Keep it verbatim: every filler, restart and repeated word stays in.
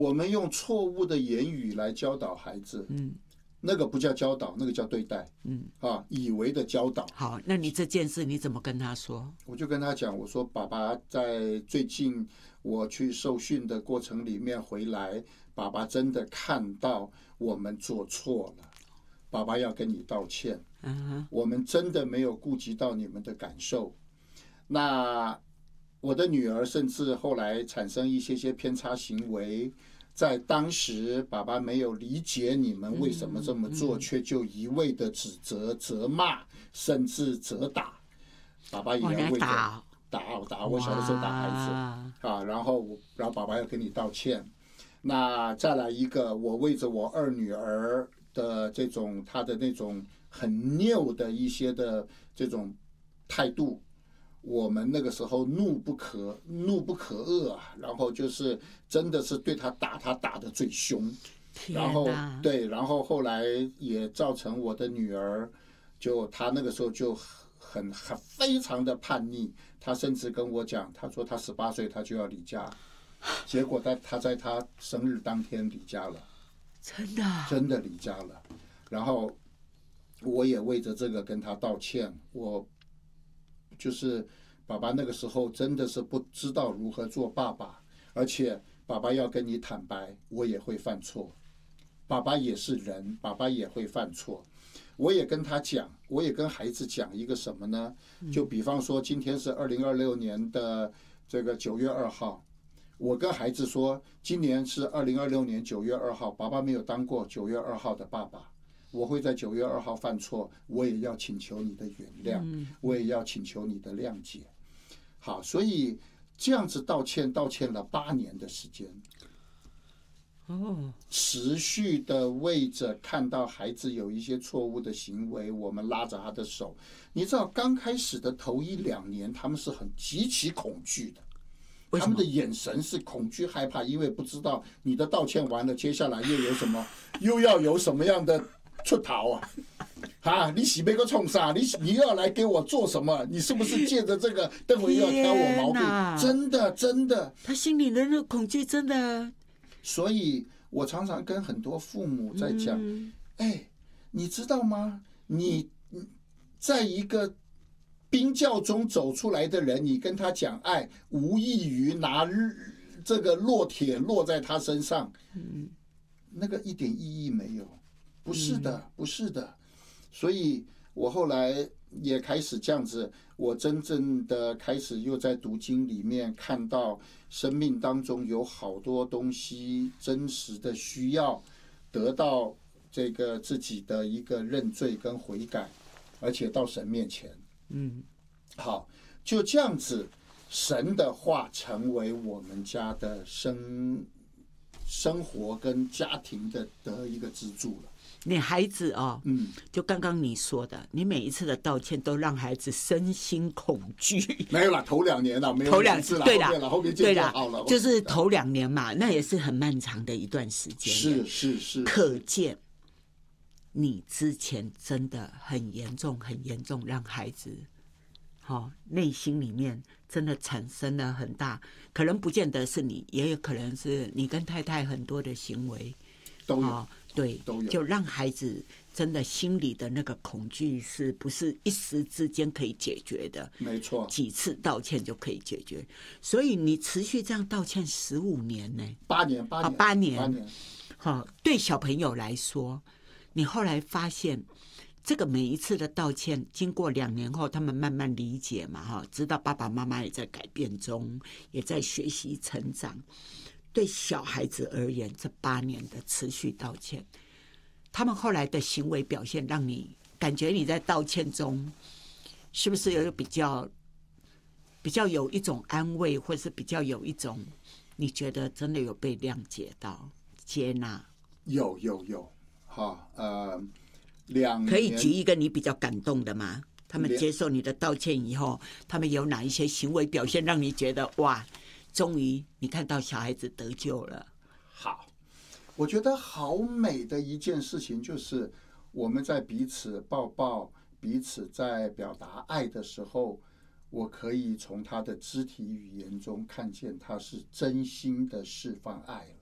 我们用错误的言语来教导孩子，嗯，那个不叫教导，那个叫对待，嗯啊，以为的教导。 好，那你这件事你怎么跟他说？ 我就跟他讲，我说爸爸在最近我去受训的过程里面回来，爸爸真的看到我们做错了，爸爸要跟你道歉。嗯，我们真的没有顾及到你们的感受。那我的女儿甚至后来产生一些些偏差行为，在当时爸爸没有理解你们为什么这么做，却就一味的指责、责骂，甚至责打。爸爸也要为着打打打，我小的时候打孩子啊，然后然后爸爸要跟你道歉。那再来一个，我为着我二女儿的这种她的那种很拗的一些的这种态度，我们那个时候怒不可怒不可遏啊，然后就是真的是对她打，她打得最凶，然后对，然后后来也造成我的女儿，就她那个时候就很很非常的叛逆，她甚至跟我讲，她说她十八岁她就要离家，结果她她在她生日当天离家了， 真的真的离家了，然后我也为着这个跟她道歉，我就是爸爸那个时候真的是不知道如何做爸爸，而且爸爸要跟你坦白，我也会犯错，爸爸也是人，爸爸也会犯错。我也跟他讲，我也跟孩子讲一个什么呢？就比方说，今天是二零二六年的这个九月二号，我跟孩子说，今年是二零二六年九月二号，爸爸没有当过九月二号的爸爸，我会在九月二号犯错，我也要请求你的原谅，我也要请求你的谅解。好，所以这样子道歉，道歉了八年的时间。持续的为着看到孩子有一些错误的行为，我们拉着他的手。你知道，刚开始的头一两年，他们是很极其恐惧的，他们的眼神是恐惧害怕，因为不知道你的道歉完了，接下来又有什么，又要有什么样的出逃啊？啊，你洗杯个冲啥？你你又要来给我做什么？你是不是借着这个等会又要挑我毛病？真的真的， 他心里的那个恐惧真的。 所以我常常跟很多父母在讲，哎、嗯，你知道吗？你在一个冰窖中走出来的人，你跟他讲爱，无异于拿这个烙铁落在他身上，嗯，那个一点意义没有。不是的，不是的。所以我后来也开始这样子，我真正的开始又在读经里面看到生命当中有好多东西真实的需要得到这个自己的一个认罪跟悔改，而且到神面前。嗯，好，就这样子，神的话成为我们家的生生活跟家庭的的一个支柱了。 你孩子哦，嗯，就刚刚你说的，你每一次的道歉都让孩子身心恐惧。 没有啦，头两年啦，没有头两次对啦，后面渐渐好了， 就是头两年嘛，那也是很漫长的一段时间。 是是是， 可见你之前真的很严重，很严重，让孩子好内心里面真的产生了很大，可能不见得是你，也有可能是你跟太太很多的行为都有。 对，就让孩子真的心里的那个恐惧是不是一时之间可以解决的？ 没错， 几次道歉就可以解决。所以你持续这样道歉十五年呢？ 八年，八年， 啊，八年， 八年。 好，对小朋友来说，你后来发现，这个每一次的道歉，经过两年后，他们慢慢理解嘛，哈，知道爸爸妈妈也在改变中，也在学习成长。对小孩子而言，这八年的持续道歉，他们后来的行为表现，让你感觉你在道歉中，是不是有比较比较有一种安慰，或是比较有一种你觉得真的有被谅解到、接纳？ 有有有，哈，呃，两可以举一个你比较感动的吗？他们接受你的道歉以后，他们有哪一些行为表现让你觉得哇？终于你看到小孩子得救了。 好，我觉得好美的一件事情就是我们在彼此抱抱，彼此在表达爱的时候，我可以从他的肢体语言中看见他是真心的释放爱了。